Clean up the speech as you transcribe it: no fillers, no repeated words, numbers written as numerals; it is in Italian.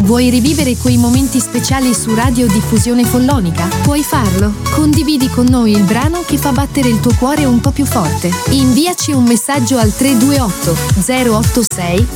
Vuoi rivivere quei momenti speciali su Radiodiffusione Follonica? Puoi farlo. Condividi con noi il brano che fa battere il tuo cuore un po' più forte. Inviaci un messaggio al 328 086